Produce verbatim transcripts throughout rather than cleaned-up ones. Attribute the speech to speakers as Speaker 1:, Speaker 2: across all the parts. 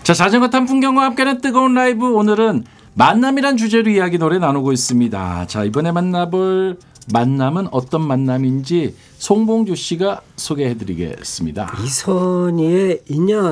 Speaker 1: 자, 자전거 탄 풍경과 함께하는 뜨거운 라이브, 오늘은 만남이란 주제로 이야기 노래 나누고 있습니다. 자, 이번에 만나볼 만남은 어떤 만남인지 송봉주 씨가 소개해드리겠습니다.
Speaker 2: 이선희의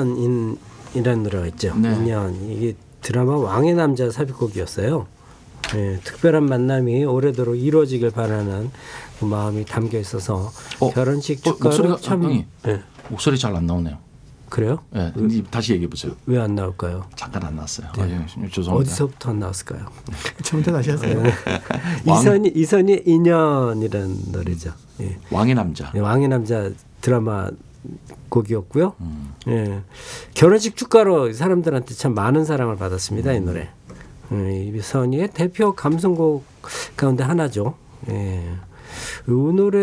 Speaker 2: 인연이라는 노래가 있죠.
Speaker 1: 네.
Speaker 2: 인연. 이게 드라마 왕의 남자 삽입곡이었어요. 네, 특별한 만남이 올해도록 이루어지길 바라는 그 마음이 담겨 있어서 어? 결혼식 축가로
Speaker 1: 어,
Speaker 2: 참
Speaker 1: 형이
Speaker 2: 네.
Speaker 1: 목소리 잘 안 나오네요.
Speaker 2: 그래요?
Speaker 1: 네, 다시 얘기해 보세요.
Speaker 2: 왜 안 나올까요?
Speaker 1: 잠깐 안 나왔어요.
Speaker 2: 네.
Speaker 1: 아, 예, 죄송합니다.
Speaker 2: 어디서부터 안 나왔을까요?
Speaker 3: 처음부터 다시 하세요.
Speaker 2: 네. 이선희 이선희 인연이라는 노래죠. 예.
Speaker 1: 왕의 남자.
Speaker 2: 네, 왕의 남자 드라마 곡이었고요.
Speaker 1: 음.
Speaker 2: 예. 결혼식 축가로 사람들한테 참 많은 사랑을 받았습니다. 음. 이 노래. 예. 이선희의 대표 감성곡 가운데 하나죠. 예. 이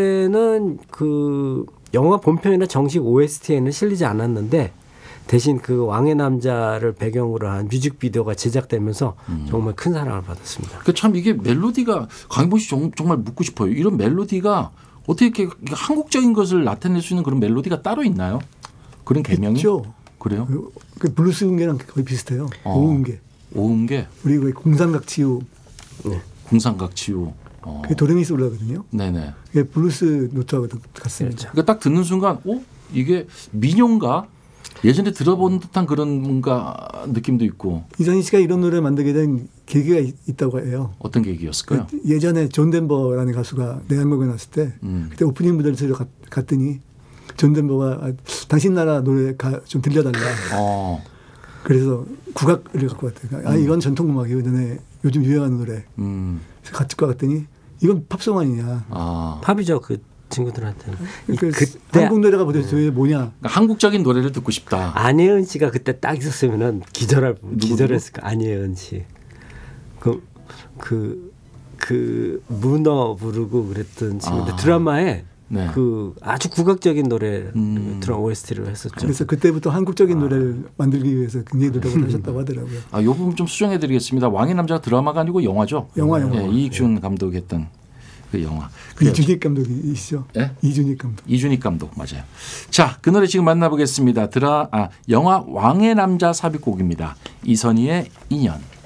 Speaker 2: 노래는 그 영화 본편이나 정식 오에스티에는 실리지 않았는데 대신 그 왕의 남자를 배경으로 한 뮤직비디오가 제작되면서 음. 정말 큰 사랑을 받았습니다.
Speaker 1: 그 참 이게 멜로디가 강희봉 씨 정말 묻고 싶어요. 이런 멜로디가 어떻게 이렇게 한국적인 것을 나타낼 수 있는 그런 멜로디가 따로 있나요? 그런 개명이?
Speaker 3: 있죠.
Speaker 1: 그래요?
Speaker 3: 그, 그 블루스 음계랑 거의 비슷해요.
Speaker 1: 어.
Speaker 3: 오음계.
Speaker 1: 오음계.
Speaker 3: 우리 그 공상각치유.
Speaker 2: 네.
Speaker 1: 공상각치유. 어.
Speaker 3: 그게 도레미스 올라거든요.
Speaker 1: 네네.
Speaker 3: 그게 블루스 노트하고 같습니다.
Speaker 1: 그렇죠. 그러니까 딱 듣는 순간, 어? 이게 민요인가? 예전에 들어본 듯한 그런 뭔가 느낌도 있고.
Speaker 3: 이선희 씨가 이런 노래를 만들게 된 계기가 있, 있다고 해요.
Speaker 1: 어떤 계기였을까요?
Speaker 3: 그 예전에 존 덴버라는 가수가 내한곡에 나왔을 때 음. 그때 오프닝 무대를 들으러 갔더니 존 덴버가 아, 당신 나라 노래 가, 좀 들려달라. 어. 그래서 국악을 갖고 왔대요. 아, 이건 전통음악이에요. 너네 요즘 유행하는 노래. 음. 그래서 갖고 갔더니 이건 팝송 아니냐.
Speaker 2: 아. 팝이죠. 그 친구들한테는.
Speaker 3: 그러니까 그때 한국 노래가 도대체 네. 뭐냐.
Speaker 1: 그러니까 한국적인 노래를 듣고 싶다.
Speaker 2: 안혜은 씨가 그때 딱 있었으면 기절할 기절했을까. 안혜은 씨. 그 그 그 문어 부르고 그랬던 친구들 아. 드라마에 네. 그 아주 국악적인 노래 음. 드라마 오에스티를 했었죠.
Speaker 3: 그래서 그때부터 한국적인 아. 노래를 만들기 위해서 굉장히 노력을 하셨다고 하더라고요.
Speaker 1: 아, 이 부분 좀 수정해드리겠습니다. 왕의 남자가 드라마가 아니고 영화죠.
Speaker 3: 영화 영화.
Speaker 1: 네, 이익준 네. 감독이 했던 그 영화.
Speaker 3: 이준익 감독이시죠?
Speaker 1: 네?
Speaker 3: 이준익 감독.
Speaker 1: 이준익 감독 맞아요. 자, 그 노래 지금 만나보겠습니다. 드라 아 영화 왕의 남자 삽입곡입니다. 이선희의 인연.